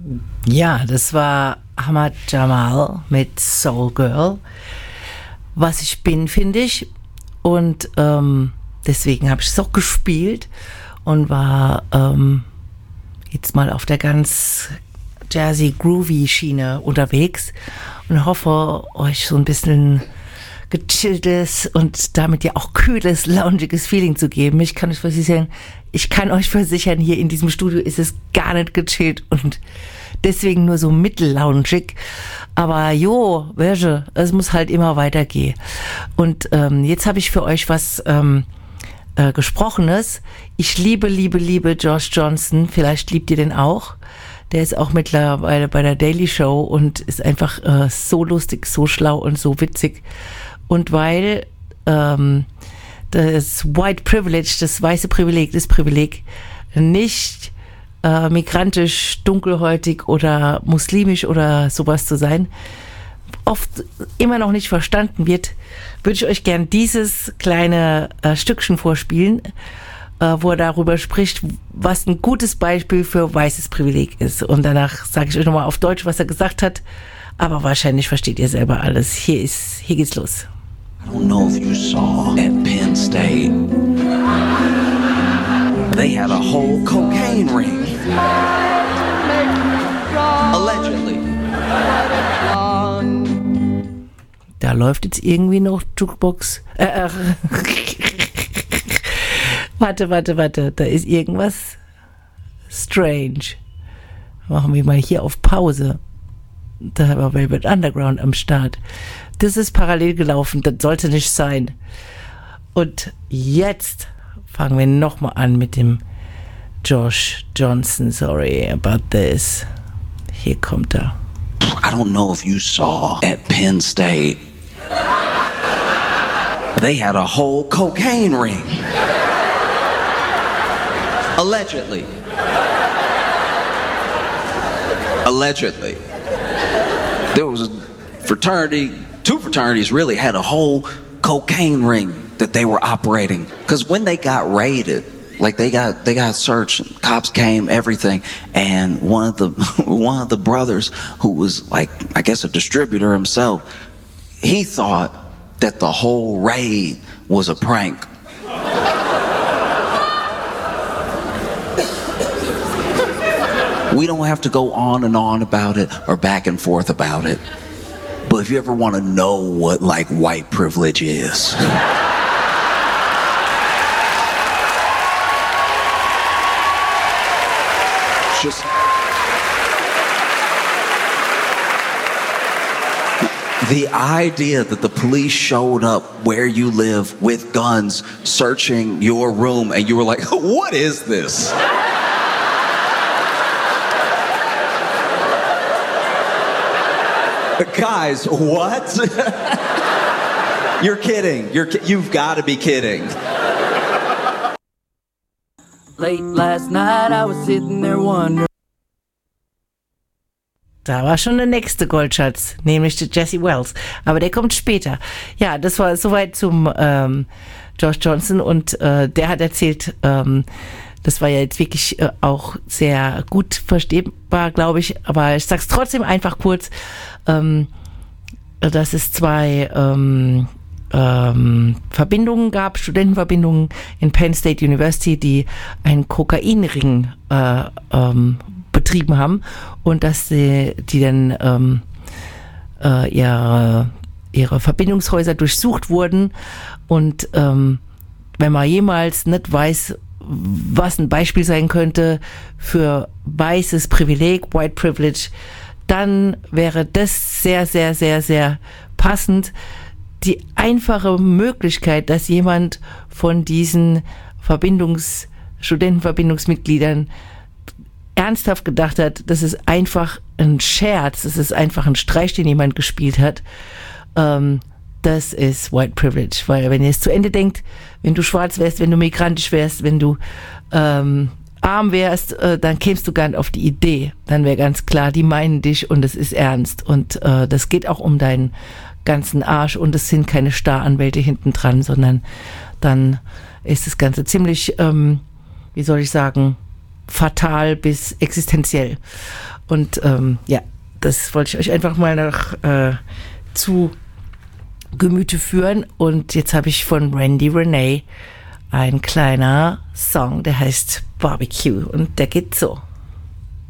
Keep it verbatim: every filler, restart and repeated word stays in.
Ja, das war Ahmad Jamal mit Soul Girl. Was ich bin, finde ich. Und ähm, deswegen habe ich es auch gespielt und war ähm, jetzt mal auf der ganz jazzy, groovy Schiene unterwegs und hoffe, euch so ein bisschen gechilltes und damit ja auch kühles, loungiges Feeling zu geben. Ich kann euch versichern, ich kann euch versichern, hier in diesem Studio ist es gar nicht gechillt und deswegen nur so mittelloungig. Aber jo, welche, es muss halt immer weitergehen. Und ähm, jetzt habe ich für euch was ähm, äh, Gesprochenes. Ich liebe, liebe, liebe Josh Johnson. Vielleicht liebt ihr den auch. Der ist auch mittlerweile bei der Daily Show und ist einfach äh, so lustig, so schlau und so witzig. Und weil ähm, das White Privilege, das weiße Privileg, das Privileg nicht äh, migrantisch, dunkelhäutig oder muslimisch oder sowas zu sein, oft immer noch nicht verstanden wird, würde ich euch gern dieses kleine äh, Stückchen vorspielen, äh, wo er darüber spricht, was ein gutes Beispiel für weißes Privileg ist. Und danach sage ich euch nochmal auf Deutsch, was er gesagt hat, aber wahrscheinlich versteht ihr selber alles. Hier ist, hier geht's los. I don't know if you saw at Penn State, they had a whole cocaine ring. Allegedly. Da läuft jetzt irgendwie noch Jukebox. Äh, äh. warte, warte, warte. Da ist irgendwas strange. Machen wir mal hier auf Pause. Da war Velvet Underground am Start. Das ist parallel gelaufen, das sollte nicht sein. Und jetzt fangen wir nochmal an mit dem Josh Johnson. Sorry about this. Hier kommt er. I don't know if you saw at Penn State, they had a whole cocaine ring. Allegedly. Allegedly. There was a fraternity, two fraternities really had a whole cocaine ring that they were operating. Because when they got raided, like they got they got searched, cops came, everything, and one of the one of the brothers who was like, I guess a distributor himself, he thought that the whole raid was a prank. We don't have to go on and on about it or back and forth about it. But if you ever want to know what like white privilege is, just the idea that the police showed up where you live with guns, searching your room, and you were like, what is this? Guys, what? You're kidding. You're ki- you've got to be kidding. Late last night I was sitting there wondering. Da war schon der nächste Goldschatz, nämlich der Jesse Wells. Aber der kommt später. Ja, das war soweit zum ähm, Josh Johnson und äh, der hat erzählt, ähm, das war ja jetzt wirklich äh, auch sehr gut verstehbar, glaube ich. Aber ich sag's trotzdem einfach kurz, ähm, dass es zwei ähm, ähm, Verbindungen gab, Studentenverbindungen in Penn State University, die einen Kokainring äh, ähm, betrieben haben und dass sie, die dann ähm, äh, ihre, ihre Verbindungshäuser durchsucht wurden und ähm, wenn man jemals nicht weiß, was ein Beispiel sein könnte für weißes Privileg, White Privilege, dann wäre das sehr, sehr, sehr, sehr passend. Die einfache Möglichkeit, dass jemand von diesen Verbindungs-, Studentenverbindungsmitgliedern ernsthaft gedacht hat, das ist einfach ein Scherz, das ist einfach ein Streich, den jemand gespielt hat, ähm, das ist White Privilege. Weil wenn ihr es zu Ende denkt, wenn du schwarz wärst, wenn du migrantisch wärst, wenn du ähm, arm wärst, äh, dann kämst du gar nicht auf die Idee. Dann wäre ganz klar, die meinen dich und es ist ernst. Und äh, das geht auch um deinen ganzen Arsch und es sind keine Staranwälte hinten dran, sondern dann ist das Ganze ziemlich, ähm, wie soll ich sagen, fatal bis existenziell. Und ähm, ja, das wollte ich euch einfach mal noch äh, zu Gemüte führen. Und jetzt habe ich von Randy Renee ein kleiner Song, der heißt Barbecue und der geht so.